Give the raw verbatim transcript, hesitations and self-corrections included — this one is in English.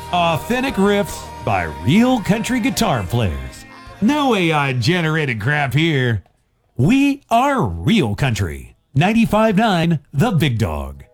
Authentic riffs by real country guitar players. No A I-generated crap here. We are real country. ninety-five point nine The Big Dog.